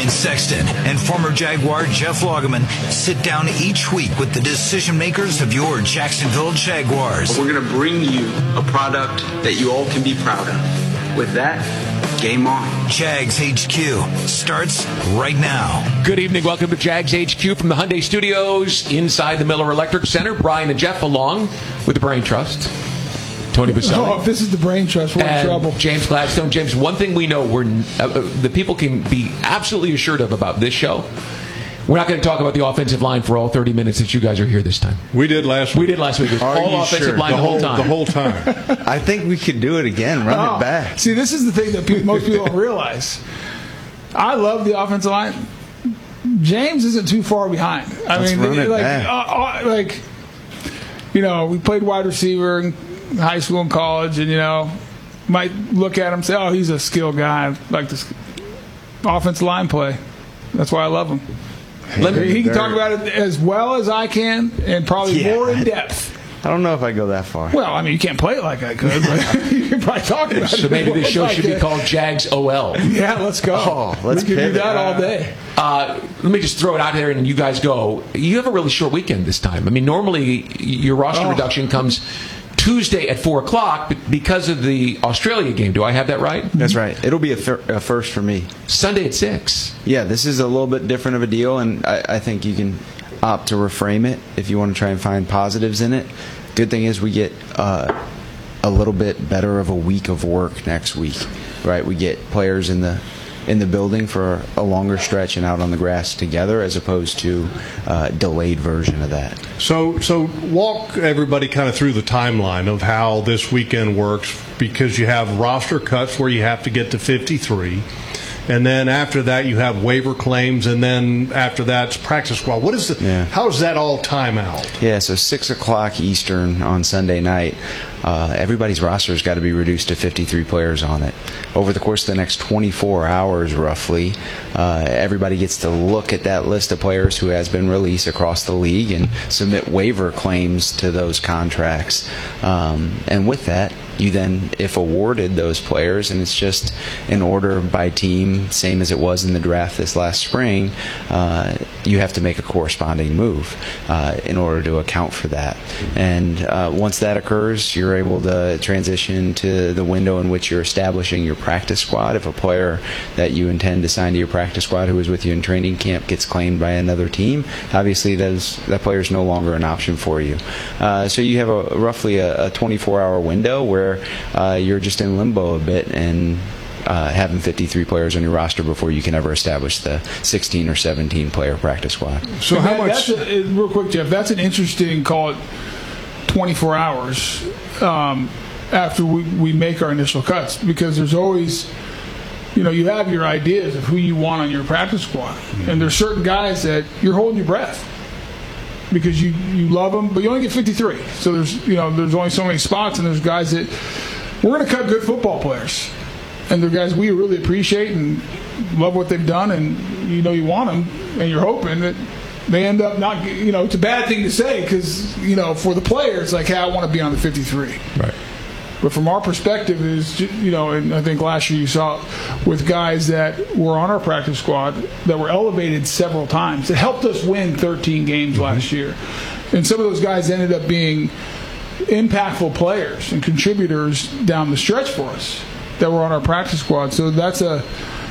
Brian Sexton and former Jaguar Jeff Lageman sit down each week with the decision makers of your Jacksonville Jaguars. We're going to bring you a product that you all can be proud of. With that, game on. Jags HQ starts right now. Good evening. Welcome to Jags HQ from the Hyundai Studios inside the Miller Electric Center. Brian and Jeff along with the Brain Trust. Tony Baselli. Oh, if this is the Brain Trust, we're in trouble. James Gladstone. James, one thing we know the people can be absolutely assured of about this show, we're not going to talk about the offensive line for all 30 minutes that you guys are here this time. We did last week. We did last week. All offensive line the whole time. I think we could do it again. Run it back. See, this is the thing that most people don't realize. I love the offensive line. James isn't too far behind. Let's run it back. We played wide receiver in high school and college, and might look at him and say, "Oh, he's a skilled guy. I like this offensive line play." That's why I love him. He can talk about it as well as I can, and probably more in depth. I don't know if I go that far. Well, I mean, you can't play it like I could, but you can probably talk about it. So maybe this show should be called Jags OL. Yeah, let's go. Let's do that all day. Let me just throw it out there, and you guys go. You have a really short weekend this time. I mean, normally your roster reduction comes Tuesday at 4 o'clock because of the Australia game. Do I have that right? That's right. It'll be a first for me. Sunday at 6. Yeah, this is a little bit different of a deal, and I think you can opt to reframe it if you want to try and find positives in it. Good thing is we get a little bit better of a week of work next week, right? We get players in the building for a longer stretch and out on the grass together, as opposed to a delayed version of that. So walk everybody kind of through the timeline of how this weekend works, because you have roster cuts where you have to get to 53. And then after that, you have waiver claims, and then after that's practice squad. How does that all time out? Yeah, so 6 o'clock Eastern on Sunday night, everybody's roster has got to be reduced to 53 players on it. Over the course of the next 24 hours, roughly, everybody gets to look at that list of players who has been released across the league and submit waiver claims to those contracts. And with that, you then, if awarded those players, and it's just an order by team, same as it was in the draft this last spring, you have to make a corresponding move in order to account for that. And once that occurs, you're able to transition to the window in which you're establishing your practice squad. If a player that you intend to sign to your practice squad who was with you in training camp gets claimed by another team, obviously that player is no longer an option for you. So you have roughly a 24-hour window where you're just in limbo a bit and having 53 players on your roster before you can ever establish the 16 or 17 player practice squad. So how much? Real quick, Jeff, that's an interesting, call it 24 hours after we make our initial cuts, because there's always, you have your ideas of who you want on your practice squad, and there's certain guys that you're holding your breath because you love them, but you only get 53. So there's only so many spots, and there's guys that we're going to cut good football players, and they're guys we really appreciate and love what they've done, and you want them, and you're hoping that they end up not. It's a bad thing to say because for the players, like, hey, I want to be on the 53. Right. But from our perspective is, and I think last year you saw with guys that were on our practice squad that were elevated several times. It helped us win 13 games last year. And some of those guys ended up being impactful players and contributors down the stretch for us that were on our practice squad. So that's a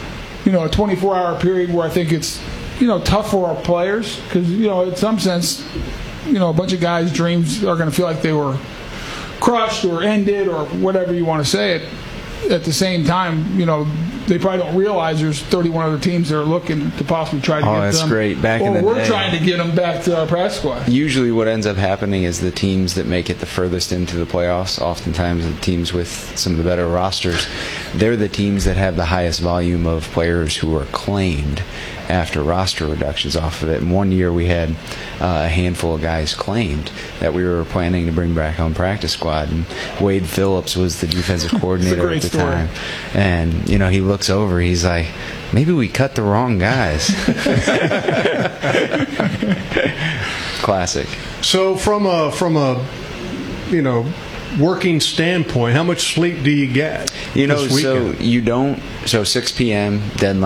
24-hour period where I think it's, tough for our players because, in some sense, a bunch of guys' dreams are going to feel like they were crushed or ended or whatever you want to say it. At the same time, they probably don't realize there's 31 other teams that are looking to possibly try to get them. Oh, that's great. Back in the day. We're trying to get them back to our practice squad. Usually what ends up happening is the teams that make it the furthest into the playoffs, oftentimes the teams with some of the better rosters, they're the teams that have the highest volume of players who are claimed after roster reductions off of it. And one year we had a handful of guys claimed that we were planning to bring back on practice squad. And Wade Phillips was the defensive coordinator at the time. And, he looks over, he's like, maybe we cut the wrong guys. Classic. So from a working standpoint, how much sleep do you get? So you don't. So 6 p.m. deadline.